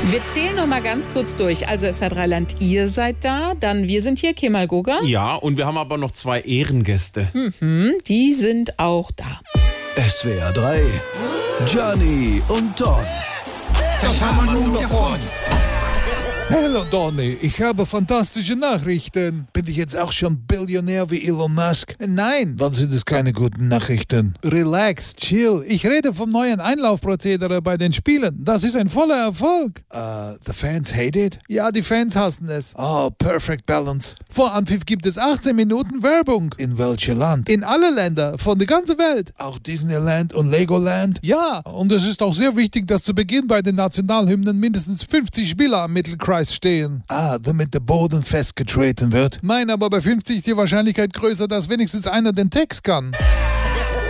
Wir zählen noch mal ganz kurz durch. Also SWR 3 Land, ihr seid da, dann wir sind hier, Kemal Goga. Ja, und wir haben aber noch 2 Ehrengäste. Die sind auch da. SWR 3, Gianni und Don. Das haben wir nun davon. Hallo Donny, ich habe fantastische Nachrichten. Bin ich jetzt auch schon Billionär wie Elon Musk? Nein, dann sind es keine guten Nachrichten. Relax, chill. Ich rede vom neuen Einlaufprozedere bei den Spielen. Das ist ein voller Erfolg. The fans hate it? Ja, die Fans hassen es. Oh, perfect balance. Vor Anpfiff gibt es 18 Minuten Werbung. In welchem Land? In alle Länder, von der ganzen Welt. Auch Disneyland und Legoland? Ja, und es ist auch sehr wichtig, dass zu Beginn bei den Nationalhymnen mindestens 50 Spieler am Mittelkreis stehen. Damit der Boden festgetreten wird. Nein, aber bei 50 ist die Wahrscheinlichkeit größer, dass wenigstens einer den Text kann.